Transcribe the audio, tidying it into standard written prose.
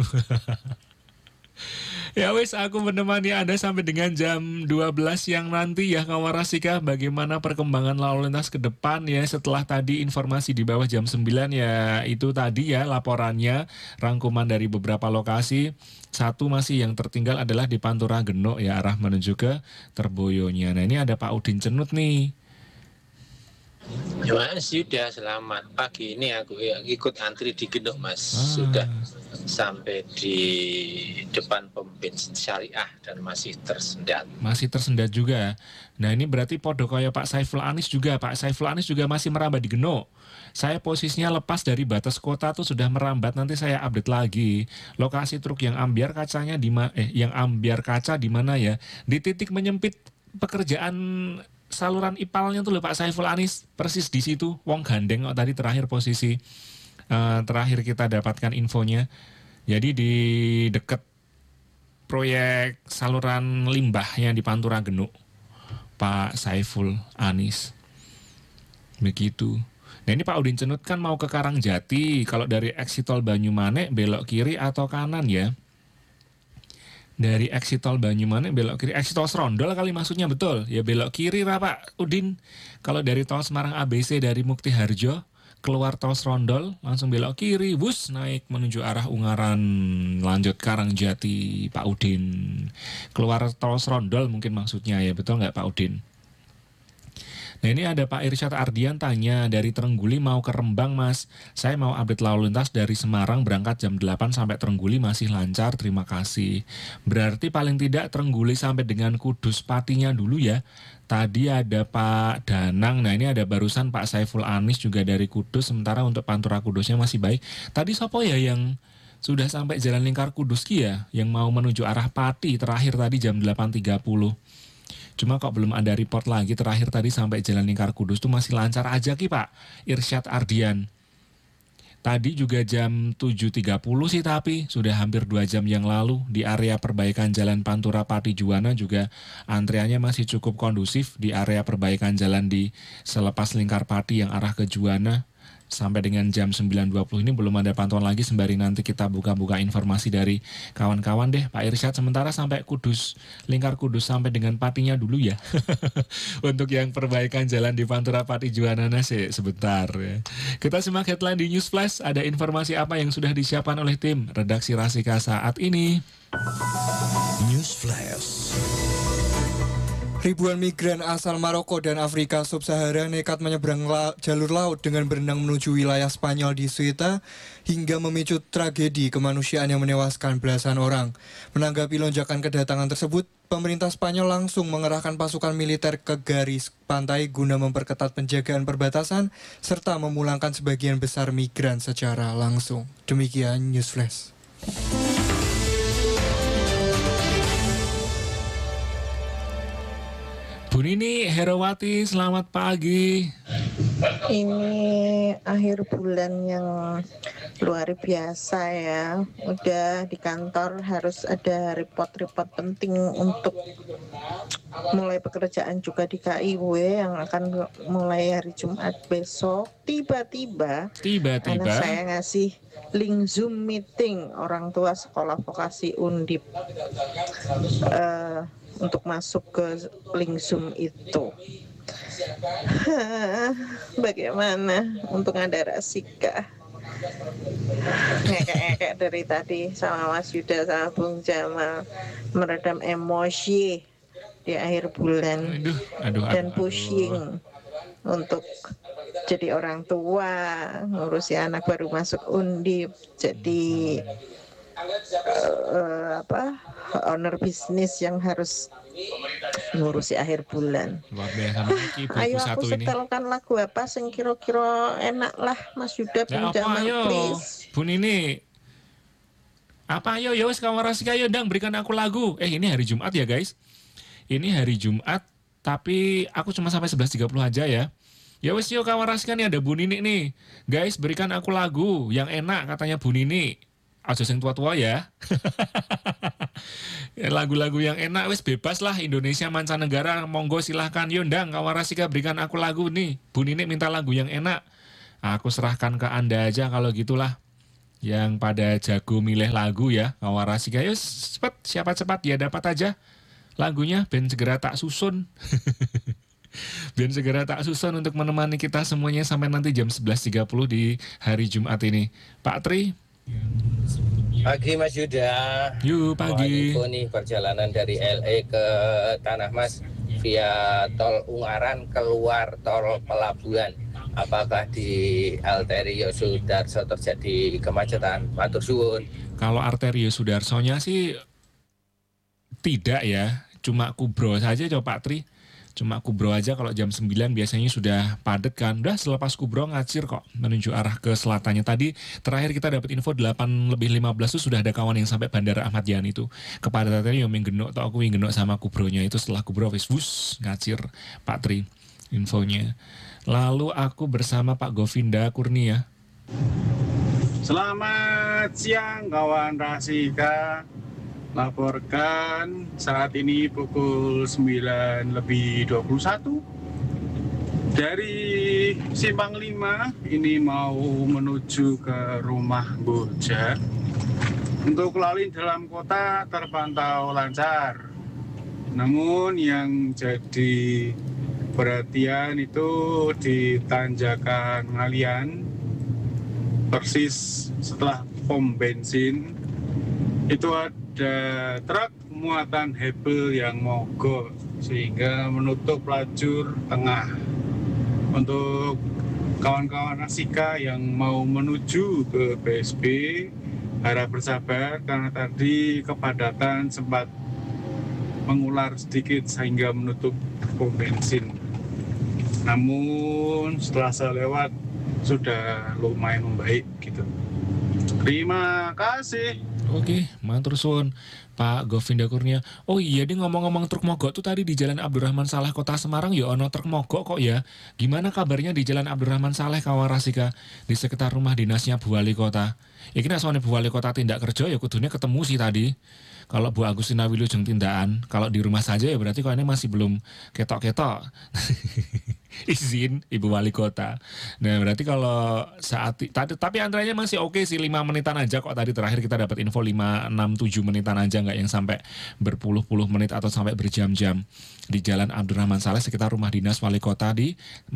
Ya wis, aku menemani Anda sampai dengan jam 12 yang nanti ya Kawarasika. Bagaimana perkembangan lalu lintas ke depan ya setelah tadi informasi di bawah jam 9 ya. Itu tadi ya laporannya, rangkuman dari beberapa lokasi. Satu masih yang tertinggal adalah di Pantura Genuk ya, arah menuju ke Terboyonya. Nah ini ada Pak Udin Cenut nih. Ya Mas, sudah selamat pagi ini aku ikut antri di Genuk Mas. Ah. Sudah sampai di depan pom bensin Syariah dan masih tersendat. Masih tersendat juga. Nah ini berarti podo kaya Pak Saiful Anis juga. Pak Saiful Anis juga masih merambat di Genuk. Saya posisinya lepas dari batas kota tuh sudah merambat. Nanti saya update lagi. Lokasi truk yang ambiar kacanya yang ambiar kaca di mana ya? Di titik menyempit pekerjaan saluran ipalnya tuh loh Pak Saiful Anis. Persis di situ. Wong gandeng kok tadi terakhir posisi. Terakhir kita dapatkan infonya. Jadi di dekat proyek saluran limbahnya di Pantura Genuk, Pak Saiful Anis. Begitu. Nah ini Pak Udin Cenut kan mau ke Karangjati. Kalau dari exit tol Banyumanek belok kiri atau kanan ya? Dari exit tol Banyumanek belok kiri. Exit tol Serondol kali maksudnya, betul. Ya belok kiri lah Pak Udin. Kalau dari tol Semarang ABC dari Mukti Harjo keluar tol Serondol langsung belok kiri, bus naik menuju arah Ungaran, lanjut Karangjati Pak Udin. Keluar tol Serondol mungkin maksudnya ya, betul nggak Pak Udin? Nah ini ada Pak Irsyad Ardian tanya, dari Trengguli mau ke Rembang Mas. Saya mau update lalu lintas dari Semarang berangkat jam 8 sampai Trengguli masih lancar, terima kasih. Berarti paling tidak Trengguli sampai dengan Kudus Patinya dulu ya. Tadi ada Pak Danang, nah ini ada barusan Pak Saiful Anis juga dari Kudus, sementara untuk Pantura Kudusnya masih baik. Tadi siapa ya yang sudah sampai Jalan Lingkar Kudus Ki ya, yang mau menuju arah Pati terakhir tadi jam 8.30. Cuma kok belum ada report lagi, terakhir tadi sampai Jalan Lingkar Kudus tuh masih lancar aja Ki Pak Irsyad Ardian. Tadi juga jam 7.30 sih, tapi sudah hampir 2 jam yang lalu di area perbaikan Jalan Pantura Pati Juwana juga antriannya masih cukup kondusif di area perbaikan jalan di selepas Lingkar Pati yang arah ke Juwana. Sampai dengan jam 9.20 ini belum ada pantauan lagi, sembari nanti kita buka-buka informasi dari kawan-kawan deh Pak Irsyad. Sementara sampai Kudus, Lingkar Kudus sampai dengan Patinya dulu ya. Untuk yang perbaikan jalan di Pantura Pati Juwana sih sebentar ya. Kita simak headline di News Flash. Ada informasi apa yang sudah disiapkan oleh tim redaksi Rasika saat ini. News Flash. Ribuan migran asal Maroko dan Afrika Sub-Sahara nekat menyeberang jalur laut dengan berenang menuju wilayah Spanyol di Ceuta hingga memicu tragedi kemanusiaan yang menewaskan belasan orang. Menanggapi lonjakan kedatangan tersebut, pemerintah Spanyol langsung mengerahkan pasukan militer ke garis pantai guna memperketat penjagaan perbatasan serta memulangkan sebagian besar migran secara langsung. Demikian News Flash. Bu Nini Herawati, selamat pagi. Ini akhir bulan yang luar biasa ya. Udah di kantor harus ada report-report penting untuk mulai pekerjaan juga di KIW yang akan mulai hari Jumat besok. Tiba-tiba anak saya ngasih link Zoom meeting orang tua sekolah vokasi Undip untuk masuk ke link Zoom itu. Bagaimana untuk ada Rasika ngekek dari tadi sama Mas Yuda sama Bung Jamal meredam emosi di akhir bulan dan pushing untuk jadi orang tua, ngurusi anak baru masuk Undip, jadi owner bisnis yang harus ngurusi akhir bulan. Luar biasa. Ayo aku setelkan lagu apa sing kira-kira enak lah Mas Yuda Bung Jamal, please. Bu Nini, apa ayo ya wes kawan Rasika, ayo dang berikan aku lagu. Ini hari Jumat ya guys. Ini hari Jumat, tapi aku cuma sampai 11.30 aja ya. Ya wes yuk kawan Rasika, nih ada Bu Nini nih. Guys, berikan aku lagu yang enak katanya Bu Nini. Aja sing tua-tua ya. Lagu-lagu yang enak wes bebas lah, Indonesia mancanegara monggo silahkan. Yo ndang kawan Rasika, berikan aku lagu nih. Bu Nini minta lagu yang enak. Aku serahkan ke Anda aja kalau gitulah. yang pada jago milih lagu ya, Kawarasika. Yuk cepet, siapa cepat ya dapat aja lagunya. Ben segera tak susun. Ben segera tak susun untuk menemani kita semuanya sampai nanti jam 11.30 di hari Jumat ini. Pak Tri. Pagi Mas Yuda. Yuk pagi. Info nih perjalanan dari LA ke Tanah Mas via tol Ungaran keluar tol Pelabuhan. Apakah di Arterio Sudarso terjadi kemacetan? Matur suwun. Kalau Arterio Sudarsonya sih tidak ya, cuma Kubro saja coba Pak Tri. Cuma Kubro aja kalau jam 9 biasanya sudah padat kan. Udah selepas Kubro ngacir kok menuju arah ke selatannya. Tadi terakhir kita dapat info 8:15 itu sudah ada kawan yang sampai Bandara Ahmad Yani itu. Kepadatannya yang genok atau aku yang genok sama Kubronya itu setelah Kubro wis ngacir Pak Tri infonya. Lalu aku bersama Pak Govinda Kurnia. Selamat siang kawan Rasika. Laporkan saat ini pukul 9:21 dari Simpang 5 ini mau menuju ke rumah Boja. Untuk lalu dalam kota terpantau lancar. Namun yang jadi perhatian itu di tanjakan Ngalian, persis setelah pom bensin itu ada truk muatan hebel yang mogok sehingga menutup lajur tengah. Untuk kawan-kawan Rasika yang mau menuju ke PSB harap bersabar karena tadi kepadatan sempat mengular sedikit sehingga menutup pom bensin. Namun setelah saya lewat sudah lumayan membaik gitu. Terima kasih. Oke, matur suwun Pak Govinda Kurnia. Oh iya, dia ngomong-ngomong truk mogok tuh tadi di Jalan Abdurrahman Saleh Kota Semarang ya ono truk mogok kok ya. Gimana kabarnya di Jalan Abdurrahman Saleh Kawarasika di sekitar rumah dinasnya Bu Wali Kota? Iki nek soalnya Bu Wali Kota tindak kerja ya kudunya ketemu sih tadi. Kalau Bu Agustina Wilujeng tindakan, kalau di rumah saja ya berarti kok ini masih belum ketok-ketok. Izin Ibu Wali Kota. Nah berarti kalau saat tadi tapi antrenya masih oke sih 5 menitan aja kok tadi terakhir kita dapat info 5, 6, 7 menitan aja nggak yang sampai berpuluh-puluh menit atau sampai berjam-jam di Jalan Abdurrahman Saleh sekitar rumah dinas Wali Kota di